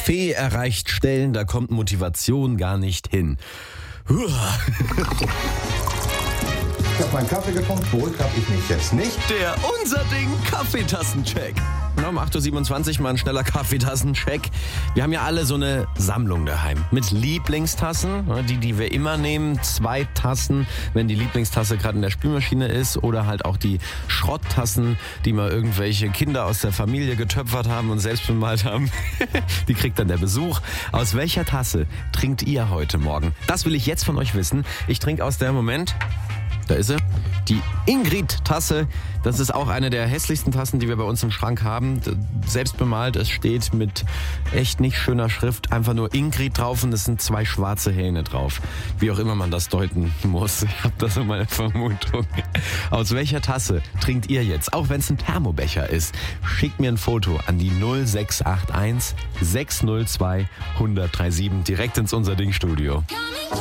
Kaffee erreicht Stellen, da kommt Motivation gar nicht hin. Ich habe meinen Kaffee getrunken, beruhigt habe ich mich jetzt nicht. Der Unser Ding Kaffeetassencheck. Um 8.27 Uhr mal ein schneller Kaffeetassencheck. Wir haben ja alle so eine Sammlung daheim mit Lieblingstassen, die wir immer nehmen. 2 Tassen, wenn die Lieblingstasse gerade in der Spülmaschine ist, oder halt auch die Schrotttassen, die mal irgendwelche Kinder aus der Familie getöpfert haben und selbst bemalt haben. Die kriegt dann der Besuch. Aus welcher Tasse trinkt ihr heute Morgen? Das will ich jetzt von euch wissen. Ich trinke aus der Moment... Da ist sie. Die Ingrid-Tasse. Das ist auch eine der hässlichsten Tassen, die wir bei uns im Schrank haben. Selbst bemalt. Es steht mit echt nicht schöner Schrift einfach nur Ingrid drauf und es sind 2 schwarze Hähne drauf. Wie auch immer man das deuten muss. Ich habe da so meine Vermutung. Aus welcher Tasse trinkt ihr jetzt? Auch wenn es ein Thermobecher ist. Schickt mir ein Foto an die 0681 602 1037 direkt ins Unser Ding Studio.